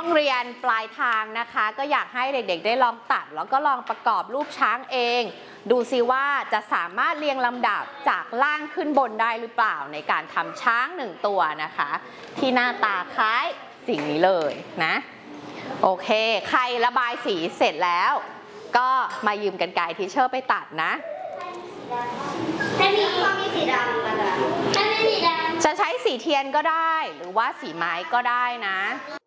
เรียนปลายทางนะคะก็อยากให้เด็กๆได้ลองตัดแล้วก็ลองประกอบรูปช้างเองดูซิว่าจะสามารถเรียงลำดับจากล่างขึ้นบนได้หรือเปล่าในการทำช้าง1ตัวนะคะที่หน้าตาคล้ายสิ่งนี้เลยนะโอเคใครระบายสีเสร็จแล้วก็มายืมกรรไกรทีเชอร์ไปตัดนะถ้ามีสีดำก็ได้ถ้าไม่สีดำจะใช้สีเทียนก็ได้หรือว่าสีไม้ก็ได้นะ